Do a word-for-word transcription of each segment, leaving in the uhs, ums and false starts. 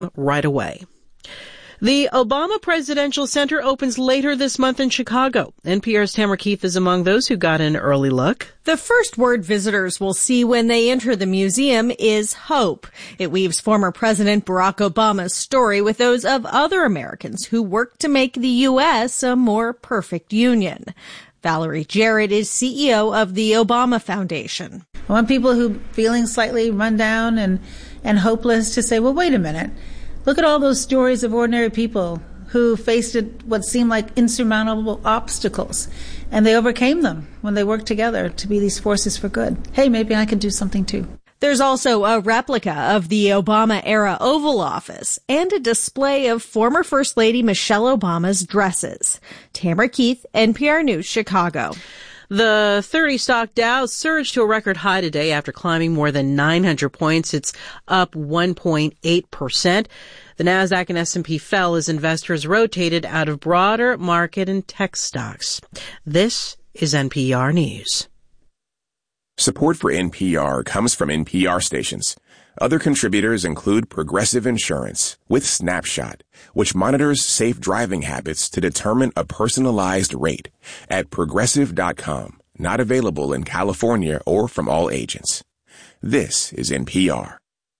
right away. The Obama Presidential Center opens later this month in Chicago. N P R's Tamara Keith is among those who got an early look. The first word visitors will see when they enter the museum is hope. It weaves former President Barack Obama's story with those of other Americans who worked to make the U S a more perfect union. Valerie Jarrett is C E O of the Obama Foundation. I want people who feeling slightly run down and, and hopeless to say, well, wait a minute. Look at all those stories of ordinary people who faced what seemed like insurmountable obstacles, and they overcame them when they worked together to be these forces for good. Hey, maybe I can do something too. There's also a replica of the Obama-era Oval Office and a display of former First Lady Michelle Obama's dresses. Tamara Keith, N P R News, Chicago. The thirty-stock Dow surged to a record high today after climbing more than nine hundred points. It's up one point eight percent. The Nasdaq and S and P fell as investors rotated out of broader market and tech stocks. This is N P R News. Support for N P R comes from N P R stations. Other contributors include Progressive Insurance with Snapshot, which monitors safe driving habits to determine a personalized rate at progressive dot com. Not available in California or from all agents. This is N P R.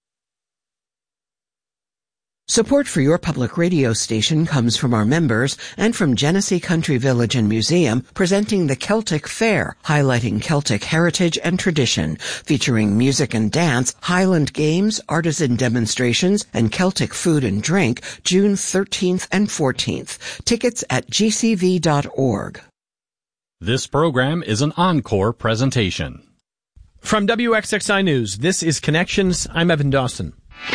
Support for your public radio station comes from our members and from Genesee Country Village and Museum, presenting the Celtic Fair, highlighting Celtic heritage and tradition, featuring music and dance, Highland games, artisan demonstrations, and Celtic food and drink, June thirteenth and fourteenth. Tickets at g c v dot org. This program is an encore presentation. From W X X I News, this is Connections. I'm Evan Dawson.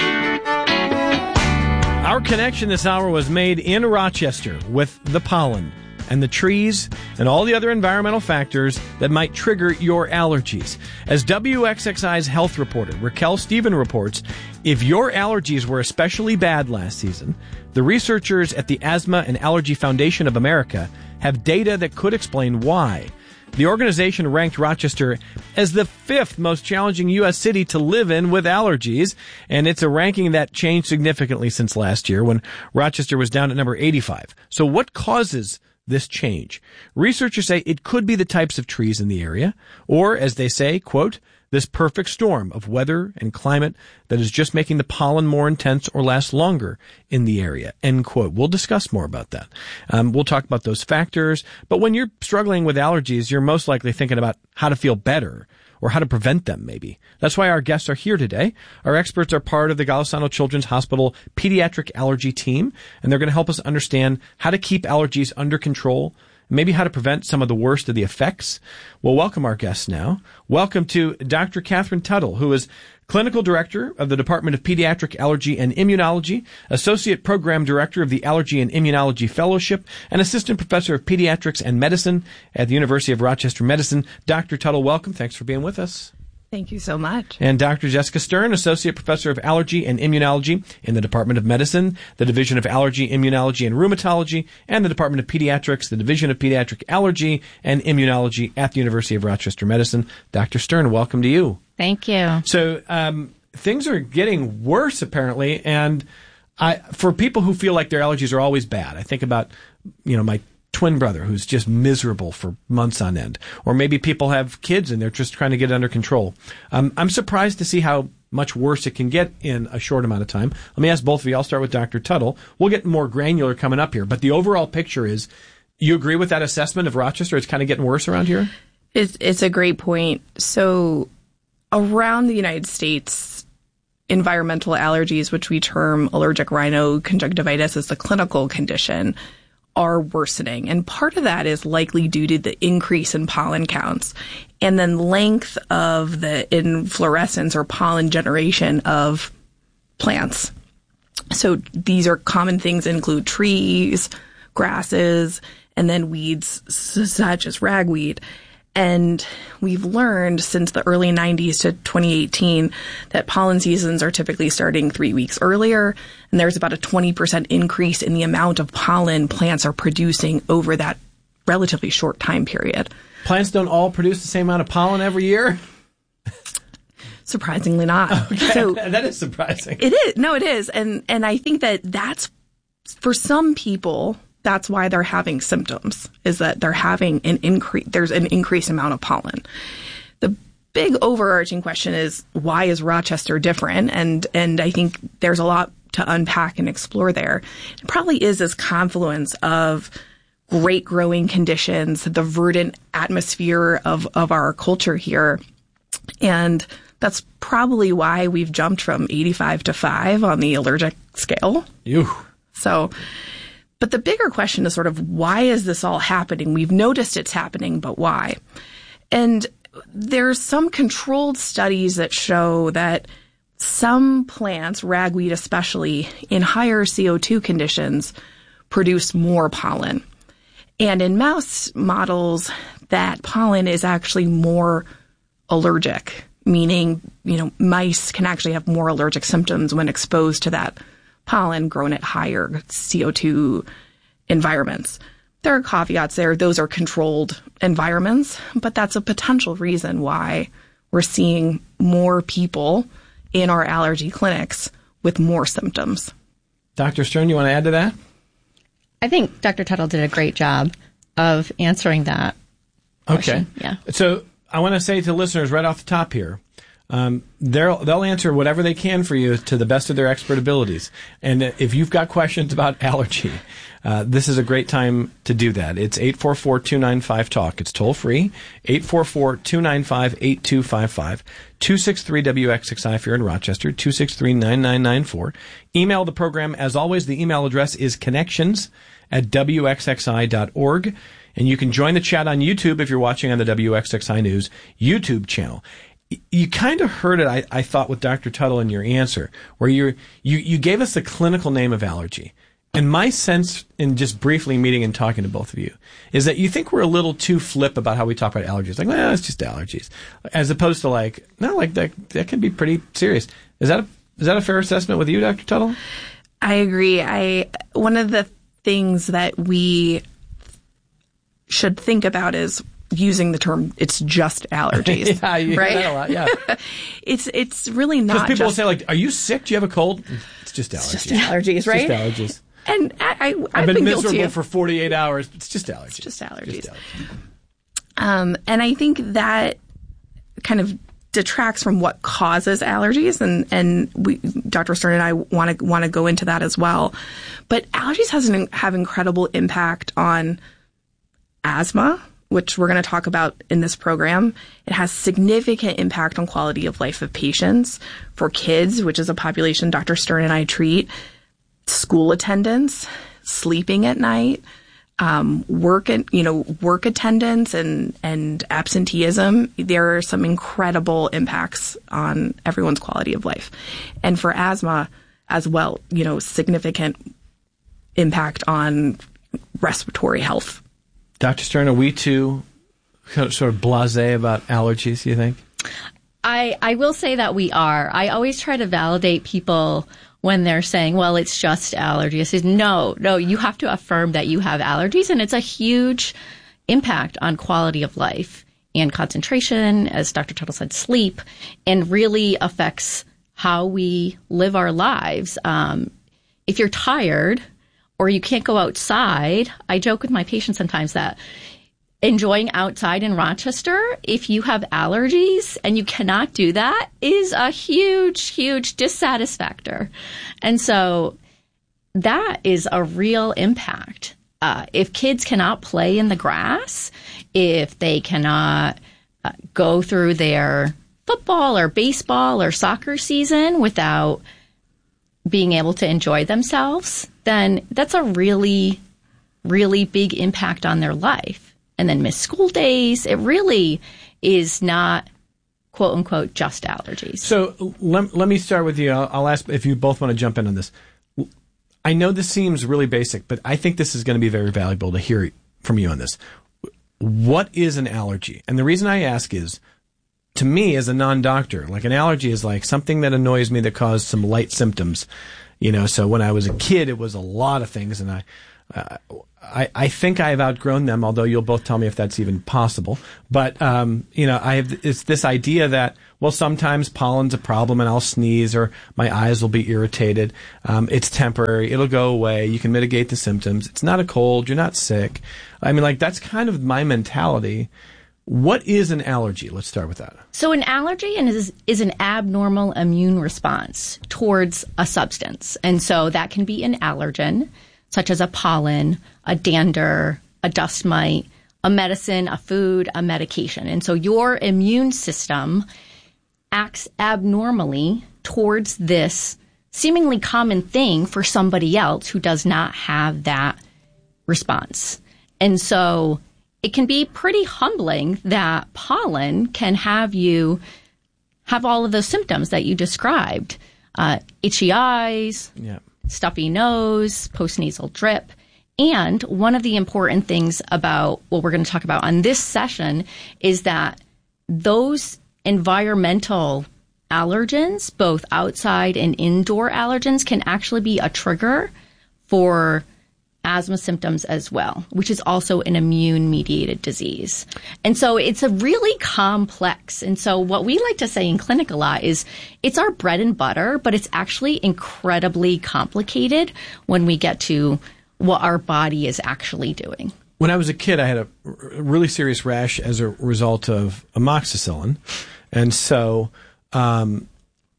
Our connection this hour was made in Rochester with the pollen and the trees and all the other environmental factors that might trigger your allergies. As W X X I's health reporter, Raquel Stephen, reports, if your allergies were especially bad last season, the researchers at the Asthma and Allergy Foundation of America have data that could explain why. The organization ranked Rochester as the fifth most challenging U S city to live in with allergies, and it's a ranking that changed significantly since last year when Rochester was down at number eighty-five. So what causes this change? Researchers say it could be the types of trees in the area, or, as they say, quote, this perfect storm of weather and climate that is just making the pollen more intense or last longer in the area, end quote. We'll discuss more about that. Um, we'll talk about those factors. But when you're struggling with allergies, you're most likely thinking about how to feel better or how to prevent them, maybe. That's why our guests are here today. Our experts are part of the Golisano Children's Hospital Pediatric Allergy Team, and they're going to help us understand how to keep allergies under control, maybe how to prevent some of the worst of the effects. Well, welcome our guests now. Welcome to Doctor Catherine Tuttle, who is Clinical Director of the Department of Pediatric Allergy and Immunology, Associate Program Director of the Allergy and Immunology Fellowship, and Assistant Professor of Pediatrics and Medicine at the University of Rochester Medicine. Doctor Tuttle, welcome. Thanks for being with us. Thank you so much. And Doctor Jessica Stern, Associate Professor of Allergy and Immunology in the Department of Medicine, the Division of Allergy, Immunology, and Rheumatology, and the Department of Pediatrics, the Division of Pediatric Allergy and Immunology at the University of Rochester Medicine. Doctor Stern, welcome to you. Thank you. So um, things are getting worse, apparently, and I, for people who feel like their allergies are always bad, I think about, you know, my twin brother who's just miserable for months on end. Or maybe people have kids and they're just trying to get it under control. Um, I'm surprised to see how much worse it can get in a short amount of time. Let me ask both of you. I'll start with Doctor Tuttle. We'll get more granular coming up here. But the overall picture is, you agree with that assessment of Rochester? It's kind of getting worse around here? It's, it's a great point. So around the United States, environmental allergies, which we term allergic rhinoconjunctivitis as the clinical condition, are worsening. And part of that is likely due to the increase in pollen counts and then length of the inflorescence or pollen generation of plants. So these are common things that include trees, grasses, and then weeds such as ragweed. And we've learned since the early nineties to twenty eighteen that pollen seasons are typically starting three weeks earlier. And there's about a twenty percent increase in the amount of pollen plants are producing over that relatively short time period. Plants don't all produce the same amount of pollen every year? Surprisingly not. Okay. So that is surprising. It is. No, it is. And, and I think that that's, for some people, that's why they're having symptoms, is that they're having an increase, there's an increased amount of pollen. The big overarching question is, why is Rochester different? And, and I think there's a lot to unpack and explore there. It probably is this confluence of great growing conditions, the verdant atmosphere of, of our culture here. And that's probably why we've jumped from eighty-five to five on the allergic scale. Ew. So, but the bigger question is sort of, why is this all happening? We've noticed it's happening, but why? And there's some controlled studies that show that some plants, ragweed especially, in higher C O two conditions, produce more pollen. And in mouse models, that pollen is actually more allergic, meaning, you know, mice can actually have more allergic symptoms when exposed to that pollen grown at higher C O two environments. There are caveats there. Those are controlled environments, but that's a potential reason why we're seeing more people in our allergy clinics with more symptoms. Doctor Stern, you want to add to that? I think Doctor Tuttle did a great job of answering that question. Okay. Yeah. So I want to say to listeners right off the top here, um, they'll, they'll answer whatever they can for you to the best of their expert abilities. And if you've got questions about allergy, uh, this is a great time to do that. It's eight four four, two nine five, talk. It's toll free, eight four four, two nine five, eight two five five, two six three W X X I if you're in Rochester, two six three, nine nine nine four. Email the program. As always, the email address is connections at W X X I dot org. And you can join the chat on YouTube if you're watching on the W X X I News YouTube channel. You kind of heard it, I, I thought, with Doctor Tuttle in your answer, where you're, you you gave us the clinical name of allergy. And my sense, in just briefly meeting and talking to both of you, is that you think we're a little too flip about how we talk about allergies. Like, well, it's just allergies. As opposed to like, no, like that that can be pretty serious. Is that a, is that a fair assessment with you, Doctor Tuttle? I agree. I one of the things that we should think about is using the term "it's just allergies." yeah, you right? hear that a lot. Yeah, it's it's really not. Because people just, will say, like, "Are you sick? Do you have a cold?" It's just allergies. It's just allergies, right? It's just allergies. And I, I, I've, I've been, been miserable guilty of, for forty-eight hours. It's just allergies. It's just allergies. Just allergies. Um, and I think that kind of detracts from what causes allergies, and and we, Doctor Stern and I want to want to go into that as well. But allergies has an, have incredible impact on asthma, which we're going to talk about in this program. It has significant impact on quality of life of patients. For kids, which is a population Doctor Stern and I treat, school attendance, sleeping at night, um, work and you know work attendance and and absenteeism. There are some incredible impacts on everyone's quality of life, and for asthma as well, you know, significant impact on respiratory health. Doctor Stern, are we too sort of blasé about allergies, you think? I, I will say that we are. I always try to validate people when they're saying, well, it's just allergies. I say, no, no, you have to affirm that you have allergies, and it's a huge impact on quality of life and concentration, as Doctor Tuttle said, sleep, and really affects how we live our lives. Um, if you're tired or you can't go outside, I joke with my patients sometimes that enjoying outside in Rochester, if you have allergies and you cannot do that, is a huge, huge dissatisfactor. And so that is a real impact. Uh, if kids cannot play in the grass, if they cannot uh, go through their football or baseball or soccer season without being able to enjoy themselves, then that's a really, really big impact on their life. And then miss school days. It really is not, quote unquote, just allergies. So let, let me start with you. I'll, I'll ask if you both want to jump in on this. I know this seems really basic, but I think this is going to be very valuable to hear from you on this. What is an allergy? And the reason I ask is, to me as a non-doctor, like an allergy is like something that annoys me that caused some light symptoms. You know, so when I was a kid, it was a lot of things, and I uh, I, I think I have outgrown them, although you'll both tell me if that's even possible. But, um, you know, I have, it's this idea that, well, sometimes pollen's a problem and I'll sneeze or my eyes will be irritated. Um, it's temporary. It'll go away. You can mitigate the symptoms. It's not a cold. You're not sick. I mean, like, that's kind of my mentality. What is an allergy? Let's start with that. So an allergy is, is an abnormal immune response towards a substance. And so that can be an allergen, such as a pollen, a dander, a dust mite, a medicine, a food, a medication. And so your immune system acts abnormally towards this seemingly common thing for somebody else who does not have that response. And so it can be pretty humbling that pollen can have you have all of those symptoms that you described. Uh, itchy eyes, yeah. stuffy nose, postnasal drip. And one of the important things about what we're going to talk about on this session is that those environmental allergens, both outside and indoor allergens, can actually be a trigger for asthma symptoms as well, which is also an immune-mediated disease. And so it's a really complex. And so what we like to say in clinic a lot is it's our bread and butter, but it's actually incredibly complicated when we get to what our body is actually doing. When I was a kid, I had a really serious rash as a result of amoxicillin. And so um,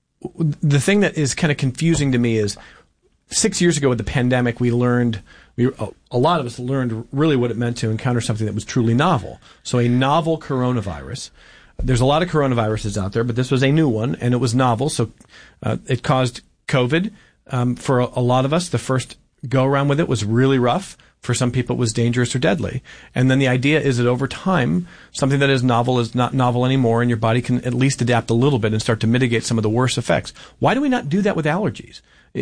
the thing that is kind of confusing to me is six years ago with the pandemic, we learned, we, a lot of us learned really what it meant to encounter something that was truly novel. So a novel coronavirus. There's a lot of coronaviruses out there, but this was a new one, and it was novel. So uh, it caused COVID. Um, for a, a lot of us, the first go-around with it was really rough. For some people, it was dangerous or deadly. And then the idea is that over time, something that is novel is not novel anymore, and your body can at least adapt a little bit and start to mitigate some of the worst effects. Why do we not do that with allergies?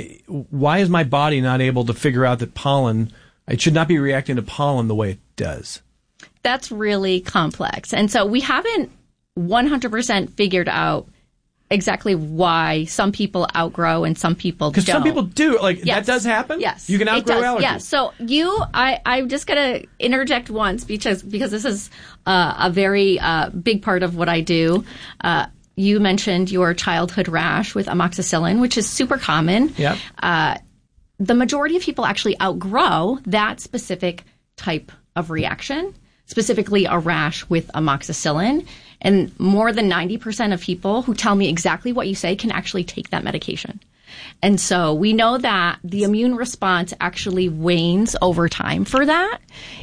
Why is my body not able to figure out that pollen, it should not be reacting to pollen the way it does? That's really complex. And so we haven't one hundred percent figured out exactly why some people outgrow and some people don't. Because some people do. Like, yes. That does happen? Yes. You can outgrow allergies. Yeah. So you, I, I'm just going to interject once because, because this is uh, a very uh, big part of what I do. Uh, you mentioned your childhood rash with amoxicillin, which is super common. Yeah. Uh, the majority of people actually outgrow that specific type of reaction, specifically a rash with amoxicillin. And more than ninety percent of people who tell me exactly what you say can actually take that medication. And so we know that the immune response actually wanes over time for that.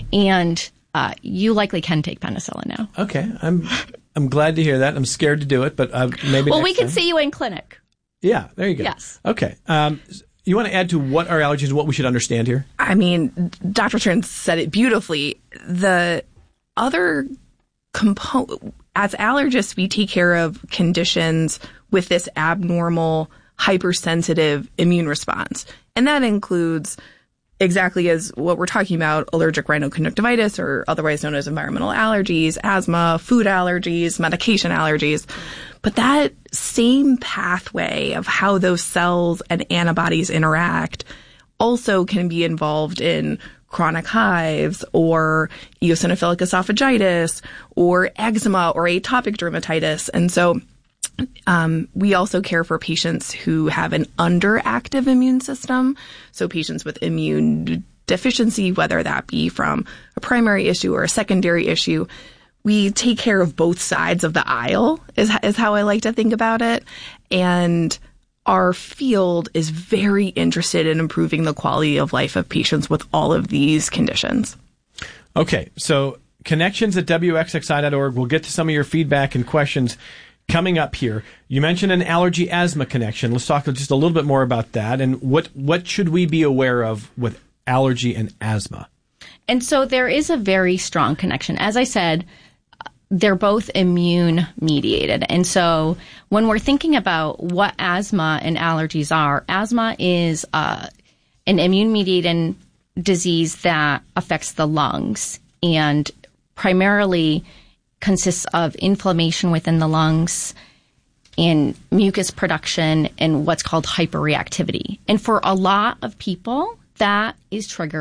And uh, you likely can take penicillin now. Okay. I'm I'm glad to hear that. I'm scared to do it, but uh, maybe Well, next we can time. see you in clinic. Yeah, there you go. Yes. Okay. Um, you want to add to what are allergies and what we should understand here? I mean, Doctor Stern said it beautifully. The other component, as allergists, we take care of conditions with this abnormal, hypersensitive immune response. And that includes exactly as what we're talking about, allergic rhinoconjunctivitis, or otherwise known as environmental allergies, asthma, food allergies, medication allergies. But that same pathway of how those cells and antibodies interact also can be involved in chronic hives or eosinophilic esophagitis or eczema or atopic dermatitis. And so um, we also care for patients who have an underactive immune system. So patients with immune deficiency, whether that be from a primary issue or a secondary issue. We take care of both sides of the aisle is, is how I like to think about it. And our field is very interested in improving the quality of life of patients with all of these conditions. Okay, so connections at W X X I dot org. We'll get to some of your feedback and questions coming up here. You mentioned an allergy asthma connection. Let's talk just a little bit more about that. And what, what should we be aware of with allergy and asthma? And so there is a very strong connection. As I said, they're both immune mediated. And so when we're thinking about what asthma and allergies are, asthma is uh, an immune mediated disease that affects the lungs and primarily consists of inflammation within the lungs and mucus production and what's called hyperreactivity. And for a lot of people, that is triggered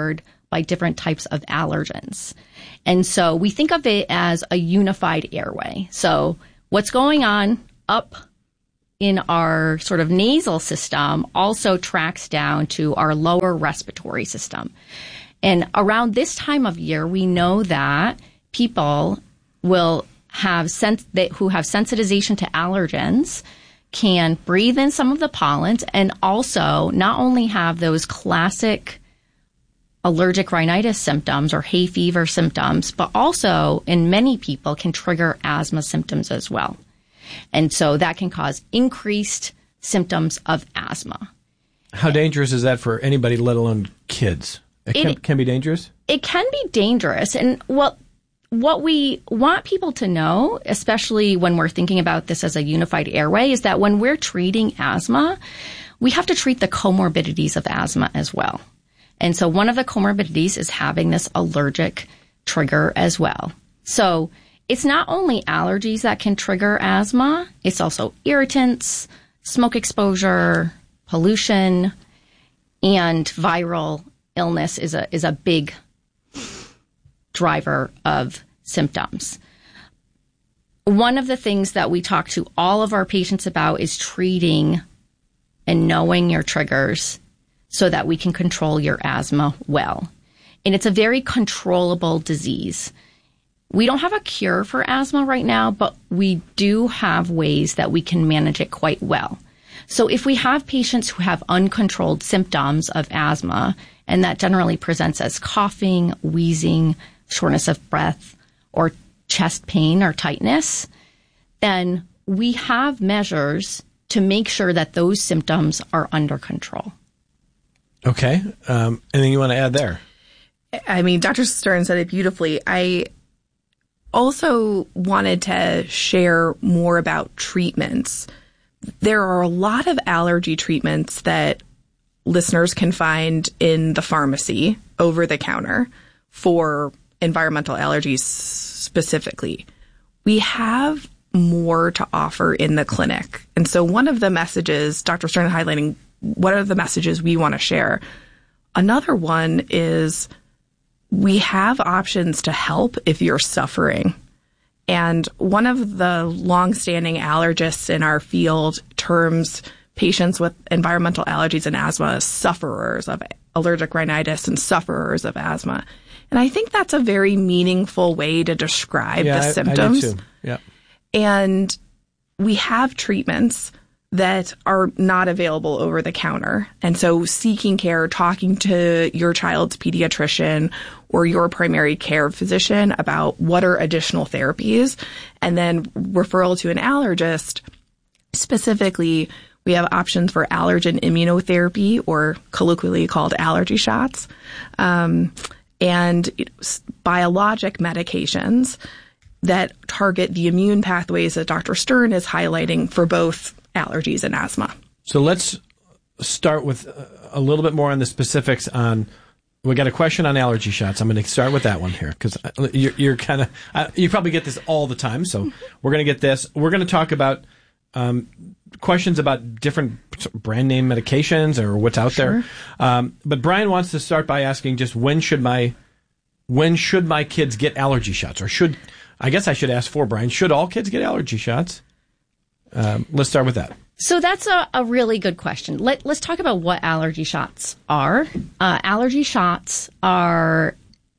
by different types of allergens. And so we think of it as a unified airway. So what's going on up in our sort of nasal system also tracks down to our lower respiratory system. And around this time of year, we know that people will have sens- they, who have sensitization to allergens can breathe in some of the pollens and also not only have those classic allergic rhinitis symptoms or hay fever symptoms, but also in many people can trigger asthma symptoms as well. And so that can cause increased symptoms of asthma. How dangerous is that for anybody, let alone kids? It can, it can be dangerous? It can be dangerous. And what what we want people to know, especially when we're thinking about this as a unified airway, is that when we're treating asthma, we have to treat the comorbidities of asthma as well. And so one of the comorbidities is having this allergic trigger as well. So it's not only allergies that can trigger asthma, it's also irritants, smoke exposure, pollution, and viral illness is a is a big driver of symptoms. One of the things that we talk to all of our patients about is treating and knowing your triggers so that we can control your asthma well. And it's a very controllable disease. We don't have a cure for asthma right now, but we do have ways that we can manage it quite well. So if we have patients who have uncontrolled symptoms of asthma, and that generally presents as coughing, wheezing, shortness of breath, or chest pain or tightness, then we have measures to make sure that those symptoms are under control. Okay. Um, anything you want to add there? I mean, Doctor Stern said it beautifully. I also wanted to share more about treatments. There are a lot of allergy treatments that listeners can find in the pharmacy over the counter for environmental allergies specifically. We have more to offer in the clinic. And so one of the messages, Doctor Stern highlighting, what are the messages we want to share? Another one is we have options to help if you're suffering. And one of the longstanding allergists in our field terms patients with environmental allergies and asthma as sufferers of allergic rhinitis and sufferers of asthma. And I think that's a very meaningful way to describe yeah, the I, symptoms. I do too. Yeah. And we have treatments that are not available over the counter. And so seeking care, talking to your child's pediatrician or your primary care physician about what are additional therapies, and then referral to an allergist. Specifically, we have options for allergen immunotherapy, or colloquially called allergy shots, um, and biologic medications that target the immune pathways that Doctor Stern is highlighting for both allergies and asthma. So let's start with a little bit more on the specifics on, we got a question on allergy shots. I'm going to start with that one here because you're, you're kind of, uh, you probably get this all the time. So we're going to get this. We're going to talk about um, questions about different brand name medications or what's out Sure. there. Um, but Brian wants to start by asking just when should my, when should my kids get allergy shots? Or should, I guess I should ask for Brian, should all kids get allergy shots? Um, let's start with that. So that's a, a really good question. Let, let's talk about what allergy shots are. Uh, allergy shots are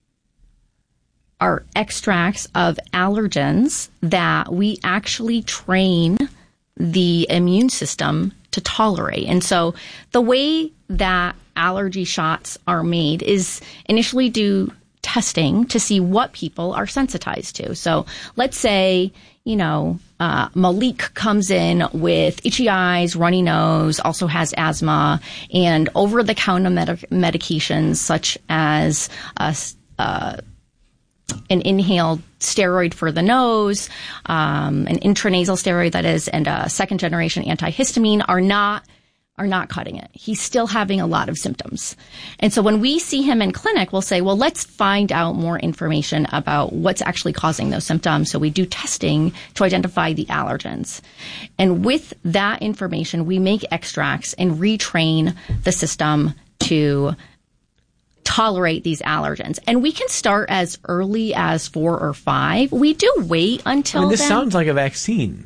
are extracts of allergens that we actually train the immune system to tolerate. And so the way that allergy shots are made is initially do testing to see what people are sensitized to. So let's say, you know, uh, Malik comes in with itchy eyes, runny nose, also has asthma, and over-the-counter med- medications such as a, uh, an inhaled steroid for the nose, um, an intranasal steroid that is, and a second-generation antihistamine are not are not cutting it. He's still having a lot of symptoms. And so when we see him in clinic, we'll say, well, let's find out more information about what's actually causing those symptoms. So we do testing to identify the allergens. And with that information, we make extracts and retrain the system to tolerate these allergens. And we can start as early as four or five. We do wait until I mean, this then. sounds like a vaccine.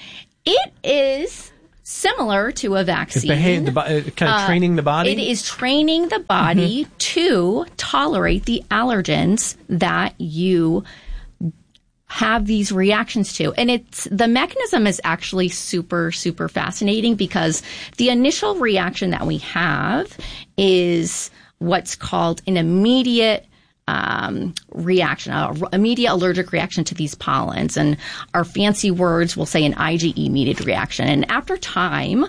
It is similar to a vaccine. It's behave, the, uh, kind of uh, training the body? It is training the body mm-hmm. to tolerate the allergens that you have these reactions to. And it's the mechanism is actually super, super fascinating because the initial reaction that we have is what's called an immediate um, reaction, an immediate allergic reaction to these pollens. And our fancy words will say an I G E immediate reaction. And after time,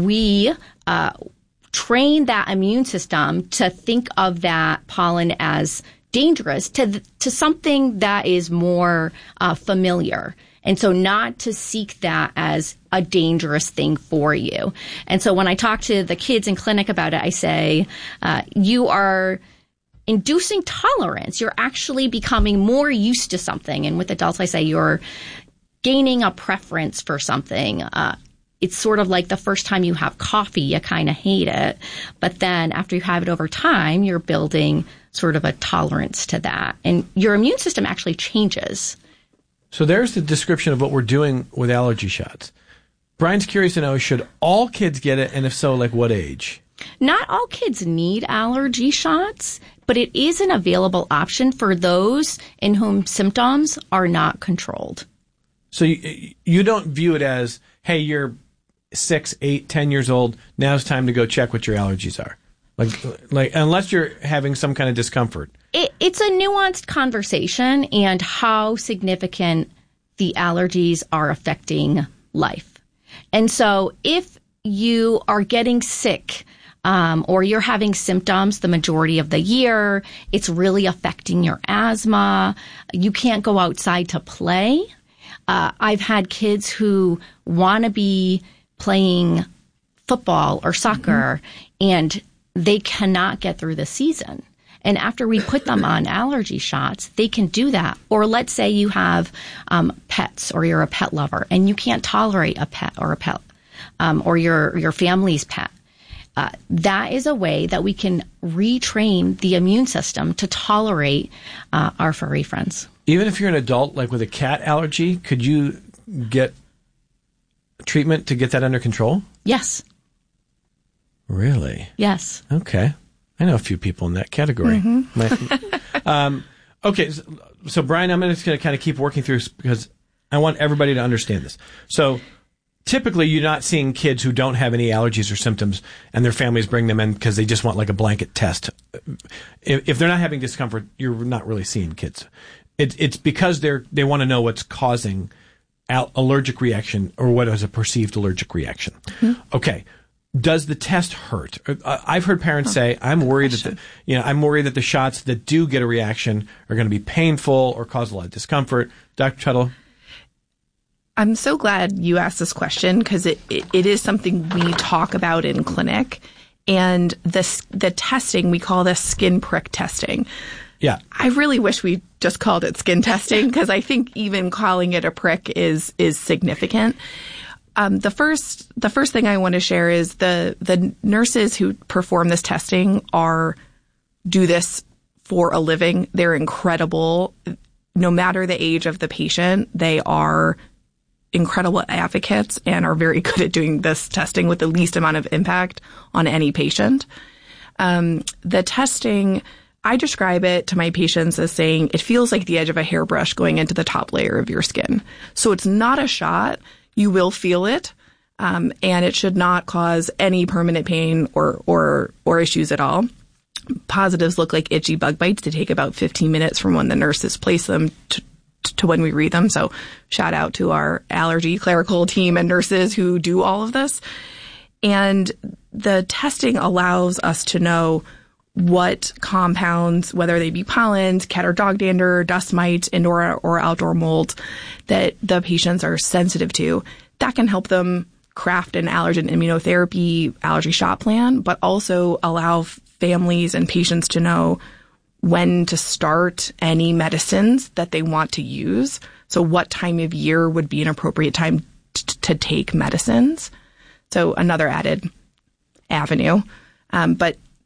we uh, train that immune system to think of that pollen as dangerous to to something that is more uh, familiar. And so not to seek that as a dangerous thing for you. And so when I talk to the kids in clinic about it, I say, uh, you are inducing tolerance. You're actually becoming more used to something. And with adults, I say you're gaining a preference for something. Uh, It's sort of like the first time you have coffee, you kind of hate it. But then after you have it over time, you're building sort of a tolerance to that. And your immune system actually changes. So there's the description of what we're doing with allergy shots. Brian's curious to know, should all kids get it? And if so, like what age? Not all kids need allergy shots, but it is an available option for those in whom symptoms are not controlled. So you, you don't view it as, hey, you're six, eight, ten years old. Now it's time to go check what your allergies are. Like, like unless you're having some kind of discomfort. It, it's a nuanced conversation and how significant the allergies are affecting life. And so if you are getting sick um, or you're having symptoms the majority of the year, it's really affecting your asthma, you can't go outside to play. Uh, I've had kids who want to be playing football or soccer, mm-hmm. and they cannot get through the season. And after we put them on allergy shots, they can do that. Or let's say you have um, pets, or you're a pet lover, and you can't tolerate a pet or a pet, um, or your your family's pet. Uh, that is a way that we can retrain the immune system to tolerate uh, our furry friends. Even if you're an adult, like with a cat allergy, could you get treatment to get that under control? Yes. Really? Yes. Okay. I know a few people in that category. Mm-hmm. My, um, okay. So, so, Brian, I'm just going to kind of keep working through this because I want everybody to understand this. So typically you're not seeing kids who don't have any allergies or symptoms and their families bring them in because they just want like a blanket test. If, if they're not having discomfort, you're not really seeing kids. It, it's because they're they want to know what's causing al- allergic reaction or what is a perceived allergic reaction. Mm-hmm. Okay. Does the test hurt? I've heard parents say, "I'm worried that the, you know, I'm worried that the shots that do get a reaction are going to be painful or cause a lot of discomfort." Doctor Tuttle? I'm so glad you asked this question because it, it, it is something we talk about in clinic. And the, the testing, we call this skin prick testing. Yeah. I really wish we just called it skin testing because I think even calling it a prick is is significant. Um, the first the first thing I want to share is the the nurses who perform this testing are do this for a living. They're incredible. No matter the age of the patient, they are incredible advocates and are very good at doing this testing with the least amount of impact on any patient. Um, the testing, I describe it to my patients as saying it feels like the edge of a hairbrush going into the top layer of your skin. So it's not a shot. You will feel it, um, and it should not cause any permanent pain or, or, or issues at all. Positives look like itchy bug bites. They take about fifteen minutes from when the nurses place them to, to when we read them. So shout out to our allergy clerical team and nurses who do all of this. And the testing allows us to know what compounds, whether they be pollens, cat or dog dander, dust mites, indoor or outdoor mold, that the patients are sensitive to. That can help them craft an allergen immunotherapy allergy shot plan, but also allow families and patients to know when to start any medicines that they want to use. So what time of year would be an appropriate time t- to take medicines. So another added avenue. Um, but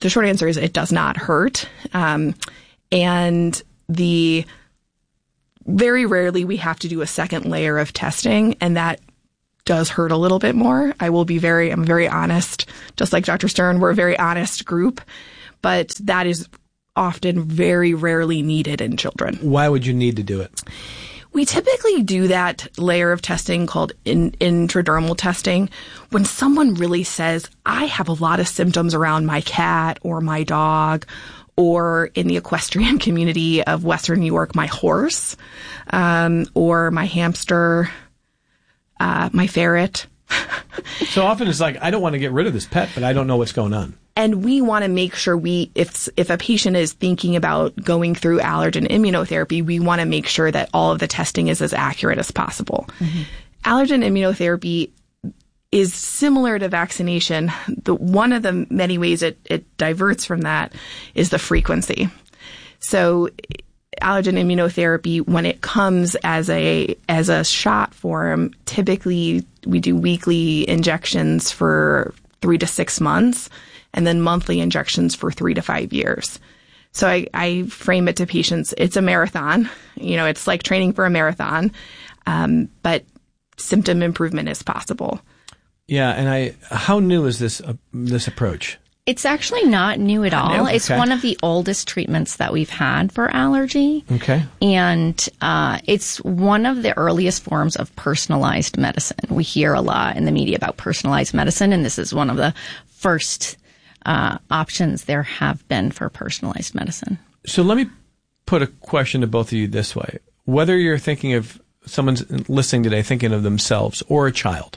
the short answer is it does not hurt. Um, and the very rarely we have to do a second layer of testing, and that does hurt a little bit more. I will be very, I'm very honest. Just like Doctor Stern, we're a very honest group, but that is often very rarely needed in children. Why would you need to do it? We typically do that layer of testing called in, intradermal testing when someone really says, I have a lot of symptoms around my cat or my dog, or in the equestrian community of Western New York, my horse, um, or my hamster, uh, my ferret. So often it's like, I don't want to get rid of this pet, but I don't know what's going on. And we want to make sure we, if if a patient is thinking about going through allergen immunotherapy, we want to make sure that all of the testing is as accurate as possible. Mm-hmm. Allergen immunotherapy is similar to vaccination. The, one of the many ways it, it diverts from that is the frequency. So allergen immunotherapy, when it comes as a as a shot form, typically we do weekly injections for three to six months. And then monthly injections for three to five years. So I, I frame it to patients, it's a marathon. You know, it's like training for a marathon, um, but symptom improvement is possible. Yeah, and I, how new is this uh, this approach? It's actually not new at all. New? It's Okay. one of the oldest treatments that we've had for allergy. Okay. And uh, it's one of the earliest forms of personalized medicine. We hear a lot in the media about personalized medicine, and this is one of the first Uh, options there have been for personalized medicine. So let me put a question to both of you this way. Whether you're thinking of someone's listening today thinking of themselves or a child,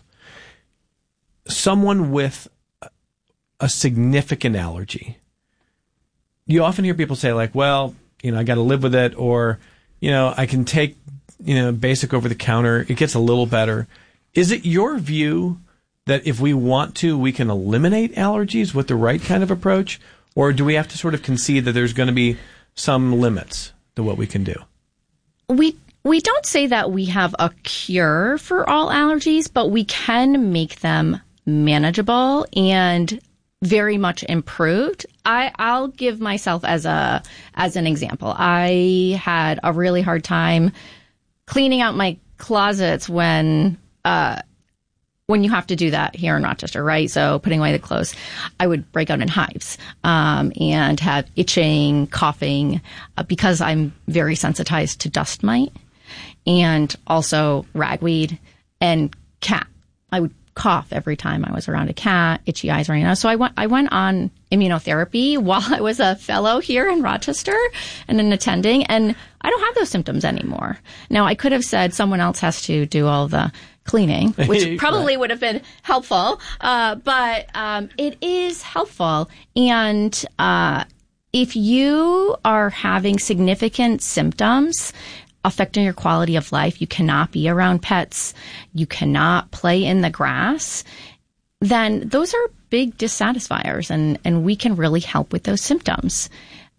someone with a significant allergy, you often hear people say like, well, you know, I got to live with it, or, you know, I can take, you know, basic over the counter. It gets a little better. Is it your view that if we want to, we can eliminate allergies with the right kind of approach? Or do we have to sort of concede that there's going to be some limits to what we can do? We we don't say that we have a cure for all allergies, but we can make them manageable and very much improved. I, I'll give myself as a as an example. I had a really hard time cleaning out my closets when uh when you have to do that here in Rochester, right? So putting away the clothes, I would break out in hives um, and have itching, coughing, uh, because I'm very sensitized to dust mite and also ragweed and cat. I would cough every time I was around a cat, itchy eyes running out. So I went, I went on immunotherapy while I was a fellow here in Rochester and an attending, and I don't have those symptoms anymore. Now, I could have said someone else has to do all the cleaning, which probably right. would have been helpful, uh, but um, it is helpful. And uh, if you are having significant symptoms affecting your quality of life, you cannot be around pets, you cannot play in the grass, then those are big dissatisfiers, and, and we can really help with those symptoms.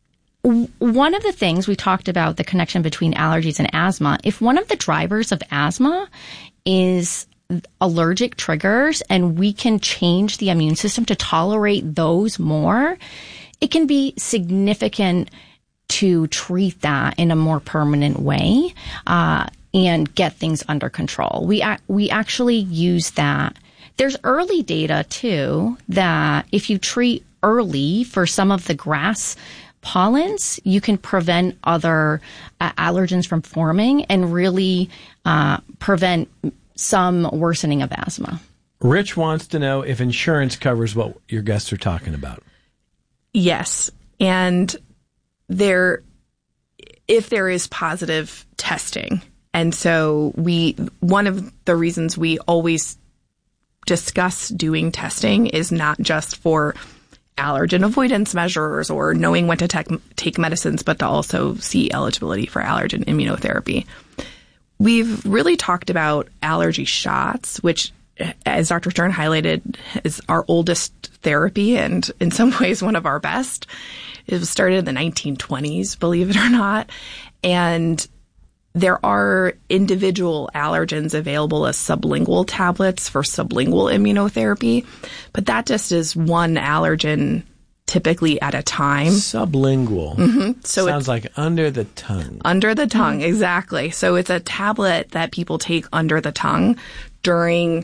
One of the things we talked about, the connection between allergies and asthma, if one of the drivers of asthma is allergic triggers and we can change the immune system to tolerate those more, it can be significant to treat that in a more permanent way uh, and get things under control. We ac- we actually use that. There's early data, too, that if you treat early for some of the grass pollens, you can prevent other uh, allergens from forming and really uh, prevent some worsening of asthma. Rich wants to know if insurance covers what your guests are talking about. Yes. And there, if there is positive testing, and so we, one of the reasons we always discuss doing testing is not just for allergen avoidance measures or knowing when to te- take medicines, but to also see eligibility for allergen immunotherapy. We've really talked about allergy shots, which, as Doctor Stern highlighted, is our oldest therapy and in some ways one of our best. It was started in the nineteen twenties, believe it or not. And there are individual allergens available as sublingual tablets for sublingual immunotherapy, but that just is one allergen typically at a time. Sublingual. Mm-hmm. So sounds like under the tongue. Under the tongue, exactly. So it's a tablet that people take under the tongue during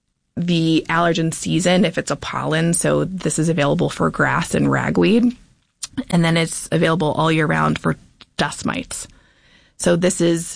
the allergen season if it's a pollen. So this is available for grass and ragweed. And then it's available all year round for dust mites. So this is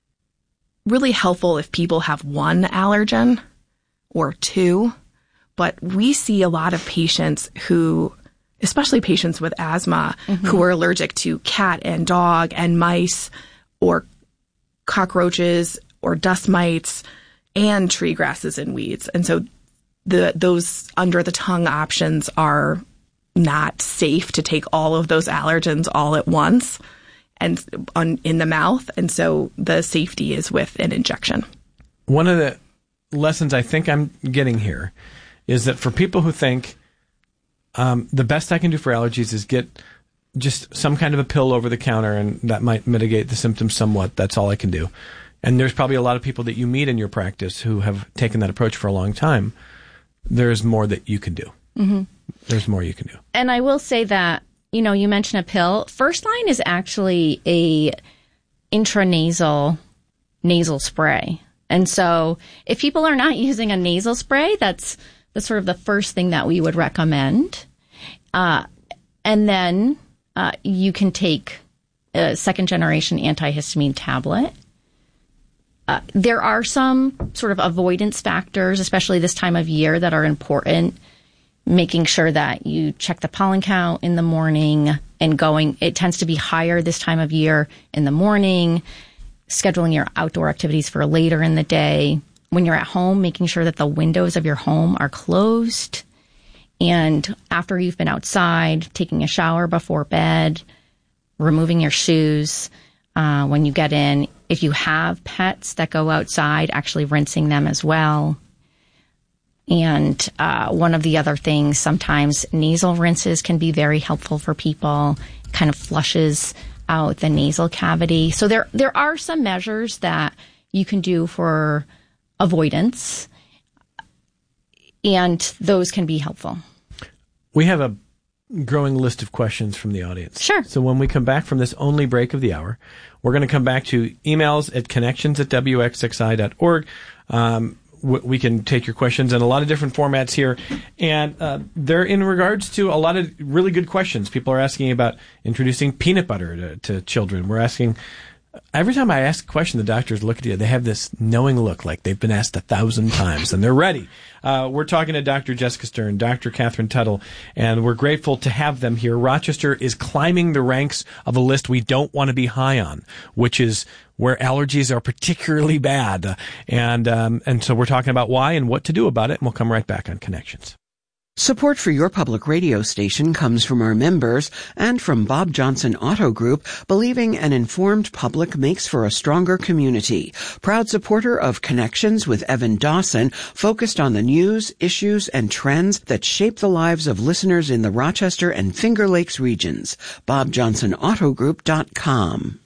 really helpful if people have one allergen or two. But we see a lot of patients who, especially patients with asthma, mm-hmm. who are allergic to cat and dog and mice or cockroaches or dust mites and tree grasses and weeds. And so the those under the tongue options are not safe to take all of those allergens all at once and on, in the mouth. And so the safety is with an injection. One of the lessons I think I'm getting here is that for people who think um, the best I can do for allergies is get just some kind of a pill over the counter and that might mitigate the symptoms somewhat, that's all I can do. And there's probably a lot of people that you meet in your practice who have taken that approach for a long time. There's more that you can do. Mm-hmm. There's more you can do. And I will say that, you know, you mentioned a pill. First Line is actually a intranasal nasal spray. And so if people are not using a nasal spray, that's that's sort of the first thing that we would recommend. Uh, and then uh, you can take a second generation antihistamine tablet. Uh, there are some sort of avoidance factors, especially this time of year, that are important. Making sure that you check the pollen count in the morning and going, it tends to be higher this time of year in the morning, scheduling your outdoor activities for later in the day. When you're at home, making sure that the windows of your home are closed. And after you've been outside, taking a shower before bed, removing your shoes uh, when you get in. If you have pets that go outside, actually rinsing them as well. And uh, one of the other things, sometimes nasal rinses can be very helpful for people. It kind of flushes out the nasal cavity. So there there are some measures that you can do for avoidance, and those can be helpful. We have a growing list of questions from the audience. Sure. So when we come back from this only break of the hour, we're going to come back to emails at connections at w x x i dot org. Um, we can take your questions in a lot of different formats here. And uh, they're in regards to a lot of really good questions. People are asking about introducing peanut butter to, to children. We're asking, every time I ask a question, the doctors look at you. They have this knowing look like they've been asked a thousand times, and they're ready. Uh, we're talking to Doctor Jessica Stern, Doctor Catherine Tuttle, and we're grateful to have them here. Rochester is climbing the ranks of a list we don't want to be high on, which is where allergies are particularly bad. And um, and so we're talking about why and what to do about it, and we'll come right back on Connections. Support for your public radio station comes from our members and from Bob Johnson Auto Group, believing an informed public makes for a stronger community. Proud supporter of Connections with Evan Dawson, focused on the news, issues, and trends that shape the lives of listeners in the Rochester and Finger Lakes regions. bob johnson auto group dot com.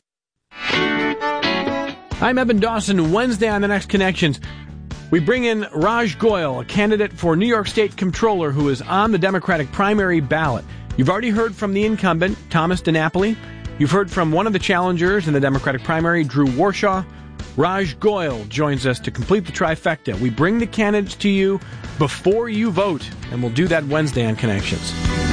I'm Evan Dawson. Wednesday on the next Connections, we bring in Raj Goyal, a candidate for New York State Comptroller who is on the Democratic primary ballot. You've already heard from the incumbent, Thomas DiNapoli. You've heard from one of the challengers in the Democratic primary, Drew Warshaw. Raj Goyal joins us to complete the trifecta. We bring the candidates to you before you vote, and we'll do that Wednesday on Connections.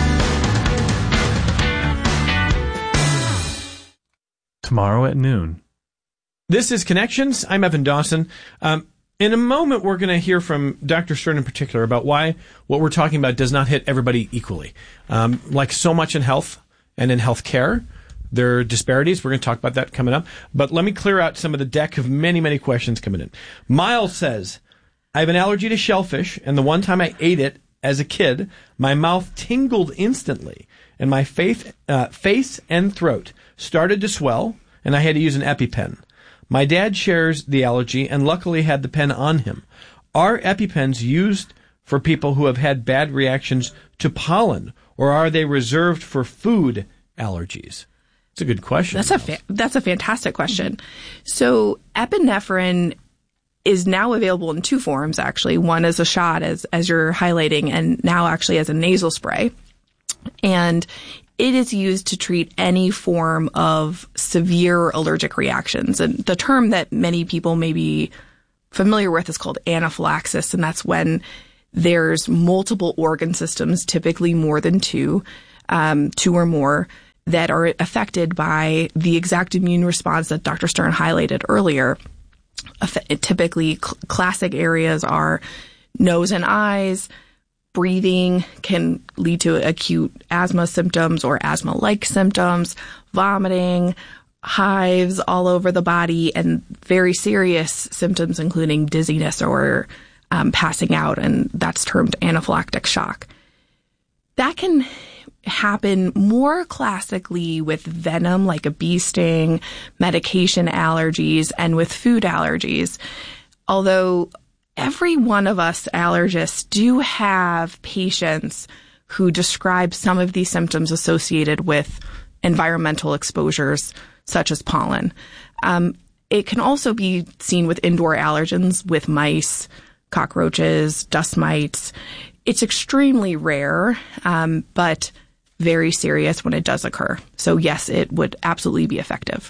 Tomorrow at noon. This is Connections. I'm Evan Dawson. Um, In a moment, we're going to hear from Doctor Stern in particular about why what we're talking about does not hit everybody equally. Um, like so much in health and in health care, there are disparities. We're going to talk about that coming up. But let me clear out some of the deck of many, many questions coming in. Miles says, I have an allergy to shellfish, and the one time I ate it as a kid, my mouth tingled instantly, and my face, uh, face and throat started to swell, and I had to use an EpiPen. My dad shares the allergy and luckily had the pen on him. Are EpiPens used for people who have had bad reactions to pollen, or are they reserved for food allergies? It's a good question. That's a fa- that's a fantastic question. So epinephrine is now available in two forms, actually. One as a shot, as as you're highlighting, and now actually as a nasal spray. And it is used to treat any form of severe allergic reactions. And the term that many people may be familiar with is called anaphylaxis, and that's when there's multiple organ systems, typically more than two, um, two or more, that are affected by the exact immune response that Doctor Stern highlighted earlier. Typically, cl- classic areas are nose and eyes. Breathing can lead to acute asthma symptoms or asthma-like symptoms, vomiting, hives all over the body, and very serious symptoms including dizziness or um, passing out, and that's termed anaphylactic shock. That can happen more classically with venom, like a bee sting, medication allergies, and with food allergies. Although every one of us allergists do have patients who describe some of these symptoms associated with environmental exposures, such as pollen. Um, it can also be seen with indoor allergens, with mice, cockroaches, dust mites. It's extremely rare, um, but very serious when it does occur. So yes, it would absolutely be effective.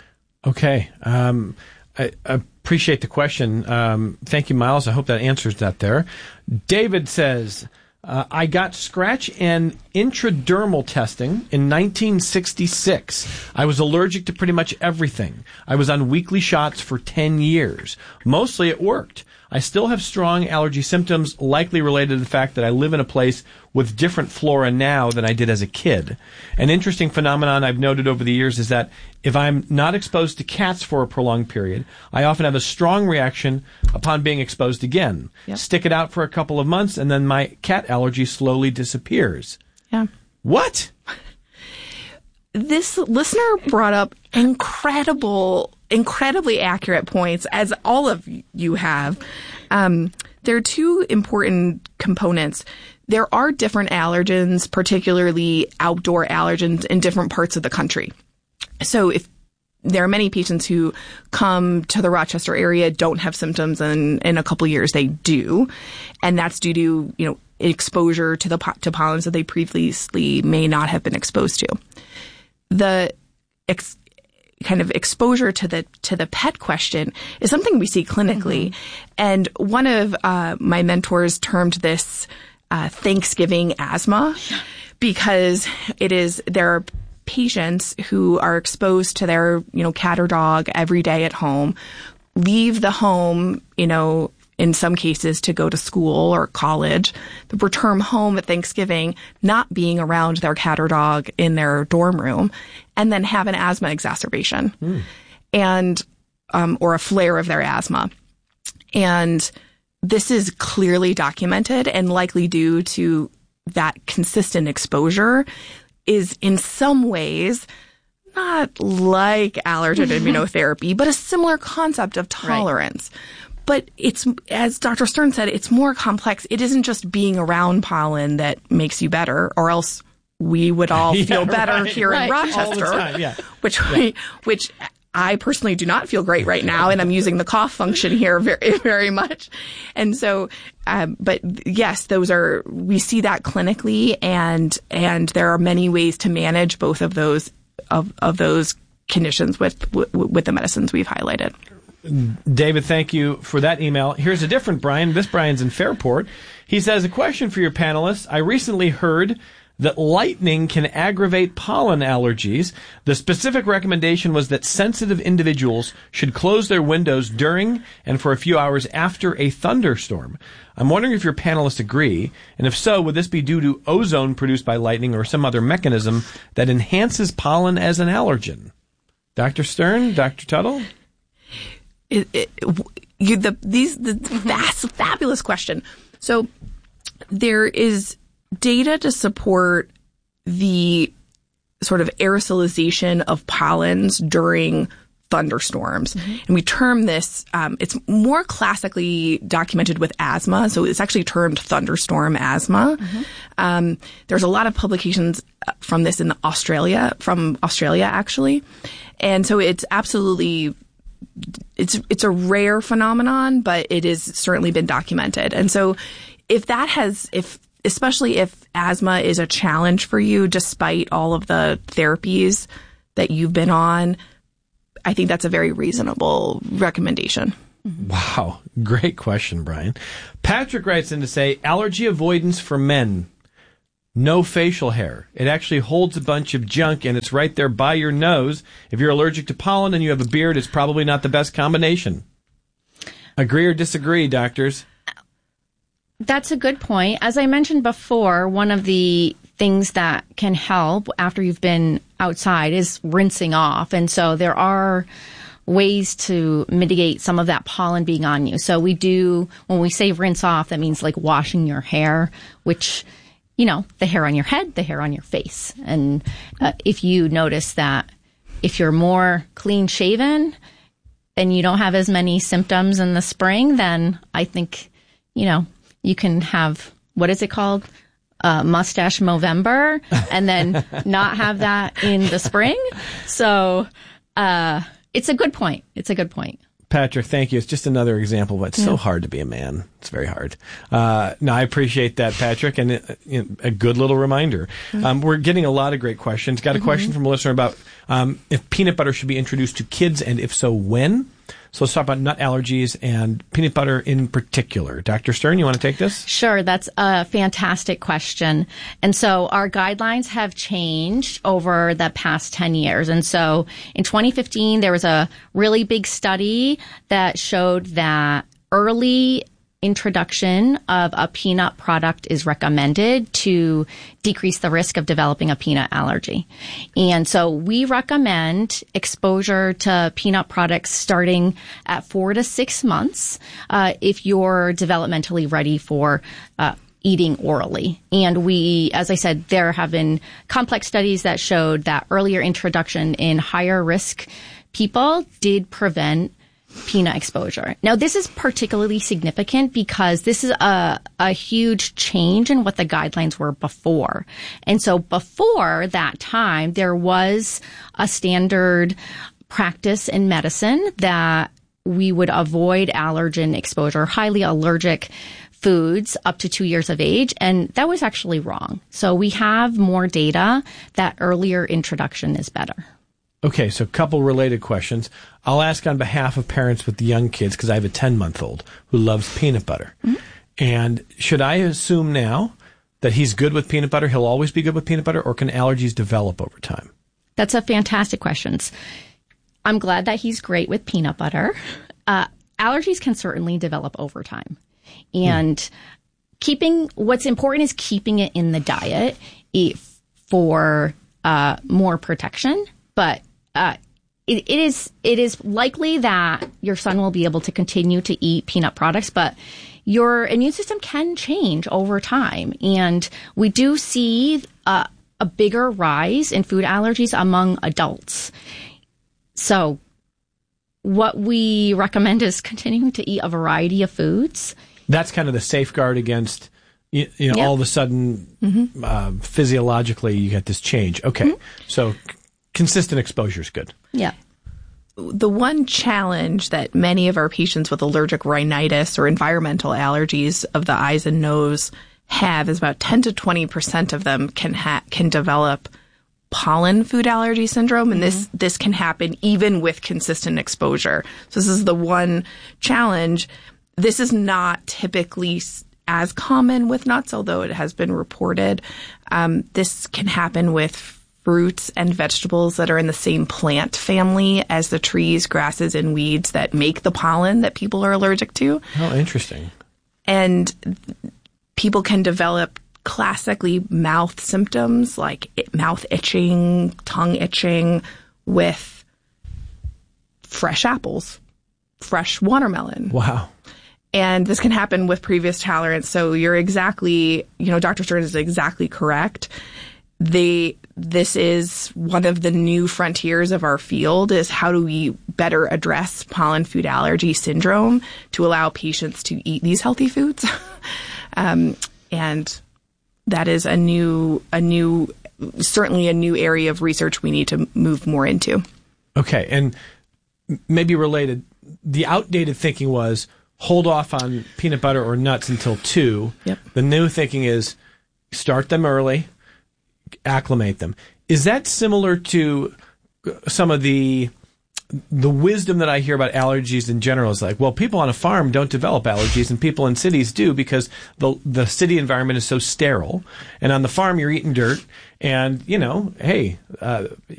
Okay. Um, I, I appreciate the question. Um, thank you, Miles. I hope that answers that there. David says, uh, I got scratch and intradermal testing in nineteen sixty-six. I was allergic to pretty much everything. I was on weekly shots for ten years. Mostly it worked. I still have strong allergy symptoms, likely related to the fact that I live in a place with different flora now than I did as a kid. An interesting phenomenon I've noted over the years is that if I'm not exposed to cats for a prolonged period, I often have a strong reaction upon being exposed again. Yep. Stick it out for a couple of months, and then my cat allergy slowly disappears. Yeah. What? This listener brought up incredible, incredibly accurate points, as all of you have. Um, there are two important components. There are different allergens, particularly outdoor allergens, in different parts of the country. So if there are many patients who come to the Rochester area, don't have symptoms, and in a couple of years they do. And that's due to, you know, exposure to the to pollens that they previously may not have been exposed to. The ex, kind of exposure to the to the pet question is something we see clinically. Mm-hmm. And one of uh, my mentors termed this uh, Thanksgiving asthma, because it is there are patients who are exposed to their, you know, cat or dog every day at home, leave the home, you know, in some cases to go to school or college, return home at Thanksgiving, not being around their cat or dog in their dorm room, and then have an asthma exacerbation, mm. and um, or a flare of their asthma. And this is clearly documented, and likely due to that consistent exposure is in some ways not like allergen immunotherapy, but a similar concept of tolerance. Right. But it's, as Doctor Stern said, it's more complex. It isn't just being around pollen that makes you better, or else we would all yeah, feel better right, here right. in Rochester, all the time, yeah. which yeah. we, which I personally do not feel great right now, and I'm using the cough function here very, very much. And so, um, but yes, those are, we see that clinically, and and there are many ways to manage both of those of of those conditions with with, with the medicines we've highlighted. David, thank you for that email. Here's a different Brian. This Brian's in Fairport. He says, a question for your panelists. I recently heard that lightning can aggravate pollen allergies. The specific recommendation was that sensitive individuals should close their windows during and for a few hours after a thunderstorm. I'm wondering if your panelists agree, and if so, would this be due to ozone produced by lightning or some other mechanism that enhances pollen as an allergen? Doctor Stern, Doctor Tuttle? It, it, you, the, these, the vast, fabulous question. So there is data to support the sort of aerosolization of pollens during thunderstorms. Mm-hmm. And we term this, um, it's more classically documented with asthma. So it's actually termed thunderstorm asthma. Mm-hmm. Um, there's a lot of publications from this in Australia, from Australia actually. And so it's absolutely It's it's a rare phenomenon, but it has certainly been documented. And so if that has, if especially if asthma is a challenge for you, despite all of the therapies that you've been on, I think that's a very reasonable recommendation. Wow. Great question, Brian. Patrick writes in to say, allergy avoidance for men. No facial hair. It actually holds a bunch of junk, and it's right there by your nose. If you're allergic to pollen and you have a beard, it's probably not the best combination. Agree or disagree, doctors? That's a good point. As I mentioned before, one of the things that can help after you've been outside is rinsing off. And so there are ways to mitigate some of that pollen being on you. So we do, when we say rinse off, that means like washing your hair, which, you know, the hair on your head, the hair on your face. And uh, if you notice that if you're more clean shaven and you don't have as many symptoms in the spring, then I think, you know, you can have, what is it called? Uh, mustache Movember, and then not have that in the spring. So uh, it's a good point. It's a good point. Patrick, thank you. It's just another example, but it's yeah. so hard to be a man. It's very hard. Uh, no, I appreciate that, Patrick, and uh, you know, a good little reminder. Mm-hmm. Um, we're getting a lot of great questions. Got a mm-hmm. question from a listener about um, if peanut butter should be introduced to kids, and if so, when? So let's talk about nut allergies and peanut butter in particular. Doctor Stern, you want to take this? Sure. That's a fantastic question. And so our guidelines have changed over the past ten years. And so in twenty fifteen, there was a really big study that showed that early introduction of a peanut product is recommended to decrease the risk of developing a peanut allergy. And so we recommend exposure to peanut products starting at four to six months uh, if you're developmentally ready for uh, eating orally. And we, as I said, there have been complex studies that showed that earlier introduction in higher risk people did prevent peanut exposure. Now, this is particularly significant because this is a, a huge change in what the guidelines were before. And so before that time, there was a standard practice in medicine that we would avoid allergen exposure, highly allergic foods up to two years of age. And that was actually wrong. So we have more data that earlier introduction is better. Okay, so a couple related questions. I'll ask on behalf of parents with young kids because I have a ten-month-old who loves peanut butter. Mm-hmm. And should I assume now that he's good with peanut butter, he'll always be good with peanut butter, or can allergies develop over time? That's a fantastic question. I'm glad that he's great with peanut butter. Uh, allergies can certainly develop over time. And mm. keeping, what's important is keeping it in the diet for uh, more protection. But Uh, it, it is it is likely that your son will be able to continue to eat peanut products, but your immune system can change over time. And we do see uh, a bigger rise in food allergies among adults. So what we recommend is continuing to eat a variety of foods. That's kind of the safeguard against, you, you know, yep. all of a sudden, mm-hmm. uh, physiologically, you get this change. Okay, mm-hmm. so consistent exposure is good. Yeah. The one challenge that many of our patients with allergic rhinitis or environmental allergies of the eyes and nose have is about ten to twenty percent of them can ha- can develop pollen food allergy syndrome. And mm-hmm. this, this can happen even with consistent exposure. So this is the one challenge. This is not typically as common with nuts, although it has been reported. Um, this can happen with fruits and vegetables that are in the same plant family as the trees, grasses, and weeds that make the pollen that people are allergic to. Oh, interesting. And people can develop classically mouth symptoms like mouth itching, tongue itching with fresh apples, fresh watermelon. Wow. And this can happen with previous tolerance. So you're exactly, you know, Doctor Stern is exactly correct. They, this is one of the new frontiers of our field is how do we better address pollen food allergy syndrome to allow patients to eat these healthy foods. um, and that is a new, a new, certainly a new area of research we need to move more into. Okay. And maybe related, the outdated thinking was hold off on peanut butter or nuts until two. Yep. The new thinking is start them early, acclimate them. Is that similar to some of the the wisdom that I hear about allergies in general? Is like, well, people on a farm don't develop allergies and people in cities do because the the city environment is so sterile. And on the farm, you're eating dirt. And, you know, hey, uh,